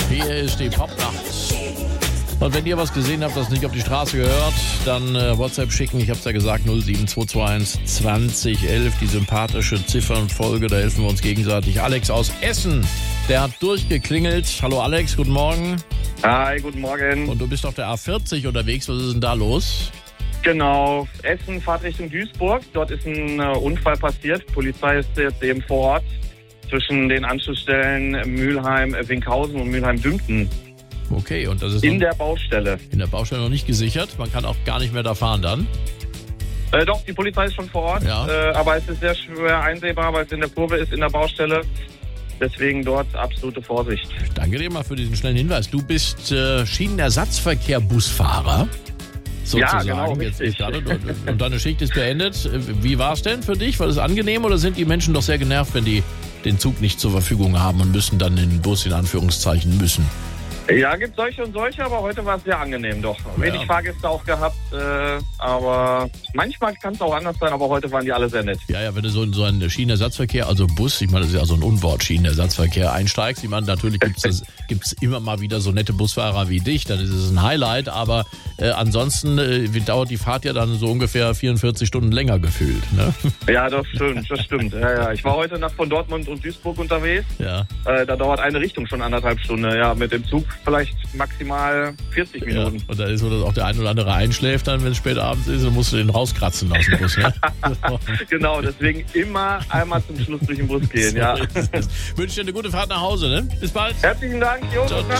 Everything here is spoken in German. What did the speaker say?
Hier ist die Popnacht. Und wenn ihr was gesehen habt, das nicht auf die Straße gehört, dann WhatsApp schicken. Ich habe es ja gesagt, 07221 2011, die sympathische Ziffernfolge, da helfen wir uns gegenseitig. Alex aus Essen, der hat durchgeklingelt. Hallo Alex, guten Morgen. Hi, guten Morgen. Und du bist auf der A40 unterwegs, was ist denn da los? Genau, Essen, Fahrt Richtung Duisburg. Dort ist ein Unfall passiert. Polizei ist jetzt eben vor Ort zwischen den Anschlussstellen Mülheim-Winkhausen und Mülheim-Dümpten. Okay, und das ist in der Baustelle. In der Baustelle noch nicht gesichert. Man kann auch gar nicht mehr da fahren dann. Doch, die Polizei ist schon vor Ort. Ja. Aber es ist sehr schwer einsehbar, weil es in der Kurve ist, in der Baustelle. Deswegen dort absolute Vorsicht. Danke dir mal für diesen schnellen Hinweis. Du bist Schienenersatzverkehr-Busfahrer. Sozusagen. Ja, genau, Jetzt richtig. gerade, und deine Schicht ist beendet. Wie war es denn für dich? War das angenehm oder sind die Menschen doch sehr genervt, wenn die den Zug nicht zur Verfügung haben und müssen dann den Bus in Anführungszeichen müssen? Ja, gibt solche und solche, aber heute war es sehr angenehm doch. Wenig Fahrgäste auch gehabt, aber manchmal kann es auch anders sein, aber heute waren die alle sehr nett. Ja, wenn du so in so einen Schienenersatzverkehr, also Bus, ich meine, das ist ja so ein Unwort, Schienenersatzverkehr einsteigst, ich meine, natürlich gibt's immer mal wieder so nette Busfahrer wie dich, dann ist es ein Highlight, aber ansonsten dauert die Fahrt ja dann so ungefähr 44 Stunden länger gefühlt, ne? Ja, das stimmt. Ja. Ich war heute Nacht von Dortmund und Duisburg unterwegs. Ja. Da dauert eine Richtung schon 1,5 Stunden. Ja, mit dem Zug vielleicht maximal 40 Minuten. Ja, und da ist so, dass auch der ein oder andere einschläft dann, wenn es spät abends ist, dann musst du den rauskratzen aus dem Bus. Ne? Genau, deswegen immer einmal zum Schluss durch den Bus gehen. Ja. Wünsche dir eine gute Fahrt nach Hause. Ne? Bis bald. Herzlichen Dank. Jo, ciao.